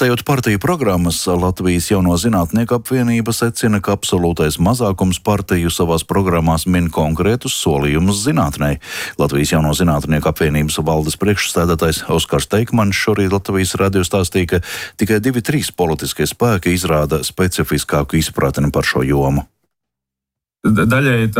Vērtējot partiju programmas, Latvijas Jauno zinātnieku apvienība secina, ka absolūtais mazākums partiju savās programmās min konkrētus solījumus zinātnei. Latvijas Jauno zinātnieku apvienības valdes priekšsēdētājs Oskars Teikmanis šorīt Latvijas radio stāstīja, ka tikai 2-3 politiskie spēki izrāda specifiskāku izpratni par šo jomu. Daļēji